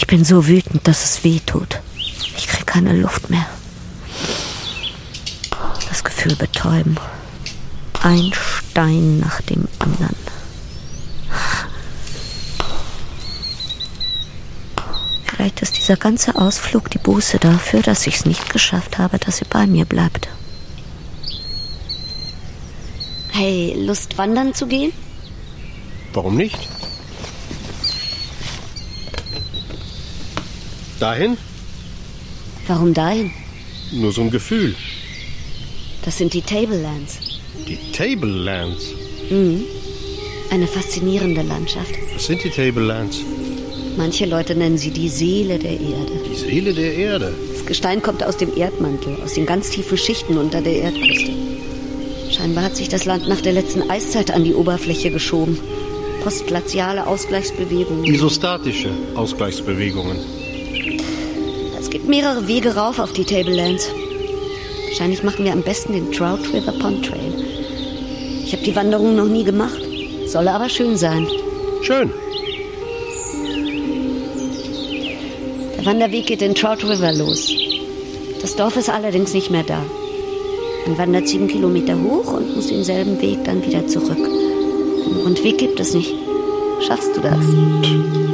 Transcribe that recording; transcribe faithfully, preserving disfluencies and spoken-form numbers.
bin so wütend, dass es weh tut. Ich kriege keine Luft mehr. Das Gefühl betäuben. Ein Stein nach dem anderen. Vielleicht ist dieser ganze Ausflug die Buße dafür, dass ich es nicht geschafft habe, dass sie bei mir bleibt. Hey, Lust wandern zu gehen? Warum nicht? Dahin? Warum dahin? Nur so ein Gefühl. Das sind die Tablelands. Die Tablelands? Mhm. Eine faszinierende Landschaft. Was sind die Tablelands? Manche Leute nennen sie die Seele der Erde. Die Seele der Erde? Das Gestein kommt aus dem Erdmantel, aus den ganz tiefen Schichten unter der Erdkruste. Scheinbar hat sich das Land nach der letzten Eiszeit an die Oberfläche geschoben. Postglaziale Ausgleichsbewegungen. Isostatische Ausgleichsbewegungen. Es gibt mehrere Wege rauf auf die Tablelands. Wahrscheinlich machen wir am besten den Trout River Pond Trail. Ich habe die Wanderung noch nie gemacht. Soll aber schön sein. Schön. Der Wanderweg geht den Trout River los. Das Dorf ist allerdings nicht mehr da. Man wandert sieben Kilometer hoch und muss denselben Weg dann wieder zurück. Einen Rundweg gibt es nicht. Schaffst du das?